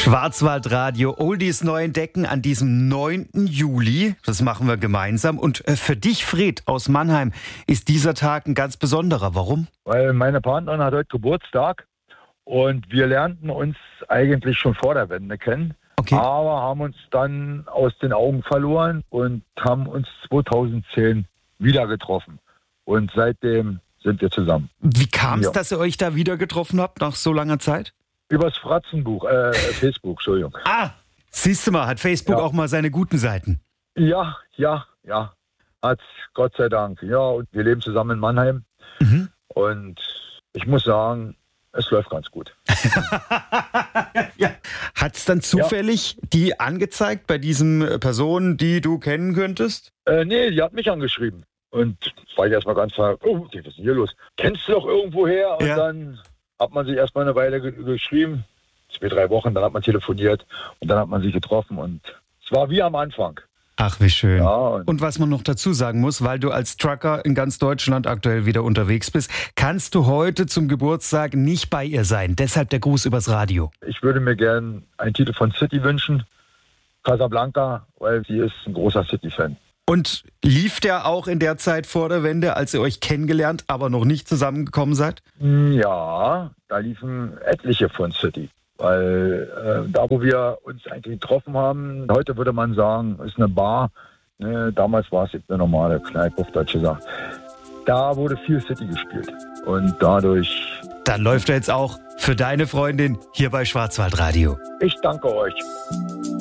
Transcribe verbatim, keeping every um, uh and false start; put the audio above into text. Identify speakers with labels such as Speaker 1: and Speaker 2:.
Speaker 1: Schwarzwaldradio Oldies neu entdecken an diesem neunten Juli. Das machen wir gemeinsam. Und für dich, Fred aus Mannheim, ist dieser Tag ein ganz besonderer. Warum?
Speaker 2: Weil meine Partnerin hat heute Geburtstag und wir lernten uns eigentlich schon vor der Wende kennen.
Speaker 1: Okay.
Speaker 2: Aber haben uns dann aus den Augen verloren und haben uns zweitausendzehn wieder getroffen. Und seitdem sind wir zusammen.
Speaker 1: Wie kam es,
Speaker 2: Ja.
Speaker 1: dass ihr euch da wieder getroffen habt nach so langer Zeit?
Speaker 2: Übers Fratzenbuch, äh, Facebook, Entschuldigung.
Speaker 1: Ah, siehst du mal, hat Facebook
Speaker 2: Ja.
Speaker 1: auch mal seine guten Seiten.
Speaker 2: Ja, ja, ja. Hat Gott sei Dank. Ja, und wir leben zusammen in Mannheim.
Speaker 1: Mhm.
Speaker 2: Und ich muss sagen, es läuft ganz gut.
Speaker 1: Ja. Hat es dann zufällig die angezeigt bei diesen Personen, die du kennen könntest?
Speaker 2: Äh, nee, die hat mich angeschrieben. Und war ich erstmal ganz ver... Oh, was ist denn hier los? Kennst du doch irgendwo her? Und
Speaker 1: Ja.
Speaker 2: dann hat man sich erstmal eine Weile ge- geschrieben. Zwei, drei Wochen, dann hat man telefoniert und dann hat man sich getroffen. Und es war wie am Anfang.
Speaker 1: Ach, wie schön.
Speaker 2: Ja, und
Speaker 1: Und was man noch dazu sagen muss, weil du als Trucker in ganz Deutschland aktuell wieder unterwegs bist, kannst du heute zum Geburtstag nicht bei ihr sein. Deshalb der Gruß übers Radio.
Speaker 2: ich würde mir gern einen Titel von City wünschen. Casablanca, weil sie ist ein großer City-Fan.
Speaker 1: Und lief der auch in der Zeit vor der Wende, als ihr euch kennengelernt, aber noch nicht zusammengekommen seid?
Speaker 2: Ja, da liefen etliche von City. Weil äh, da, wo wir uns eigentlich getroffen haben, heute würde man sagen, ist eine Bar. Ne, damals war es eben eine normale Kneipe, auf Deutsch gesagt. Da wurde viel City gespielt. Und dadurch,
Speaker 1: Dann läuft er jetzt auch für deine Freundin hier bei Schwarzwaldradio.
Speaker 2: ich danke euch.